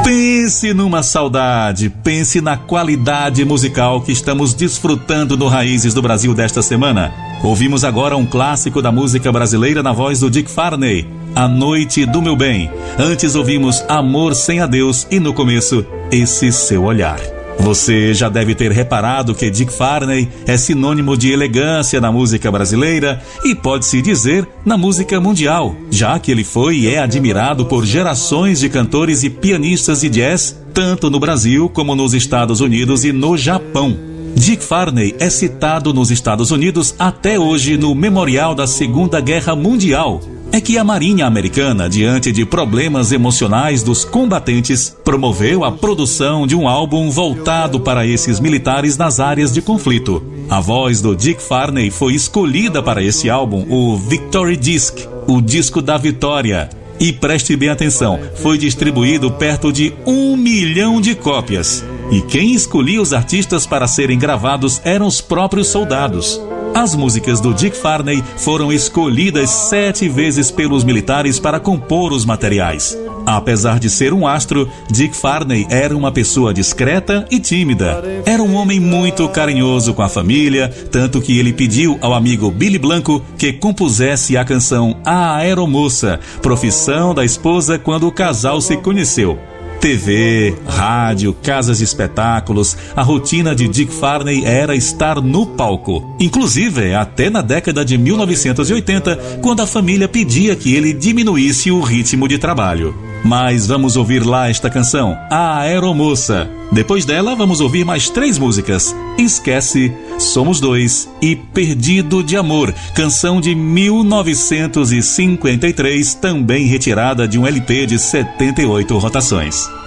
Pense numa saudade, pense na qualidade musical que estamos desfrutando no Raízes do Brasil desta semana. Ouvimos agora um clássico da música brasileira na voz do Dick Farney, A Noite do Meu Bem. Antes ouvimos Amor Sem Adeus e no começo, Esse Seu Olhar. Você já deve ter reparado que Dick Farney é sinônimo de elegância na música brasileira e pode-se dizer na música mundial, já que ele foi e é admirado por gerações de cantores e pianistas de jazz, tanto no Brasil como nos Estados Unidos e no Japão. Dick Farney é citado nos Estados Unidos até hoje no Memorial da Segunda Guerra Mundial. É que a Marinha Americana, diante de problemas emocionais dos combatentes, promoveu a produção de um álbum voltado para esses militares nas áreas de conflito. A voz do Dick Farney foi escolhida para esse álbum, o Victory Disc, o disco da vitória. E preste bem atenção, foi distribuído perto de 1 milhão de cópias. E quem escolhia os artistas para serem gravados eram os próprios soldados. As músicas do Dick Farney foram escolhidas 7 vezes pelos militares para compor os materiais. Apesar de ser um astro, Dick Farney era uma pessoa discreta e tímida. Era um homem muito carinhoso com a família, tanto que ele pediu ao amigo Billy Blanco que compusesse a canção A Aeromoça, profissão da esposa quando o casal se conheceu. TV, rádio, casas de espetáculos, a rotina de Dick Farney era estar no palco. Inclusive, até na década de 1980, quando a família pedia que ele diminuísse o ritmo de trabalho. Mas vamos ouvir lá esta canção, A Aeromoça. Depois dela, vamos ouvir mais 3 músicas, Esquece, Somos Dois e Perdido de Amor, canção de 1953, também retirada de um LP de 78 rotações.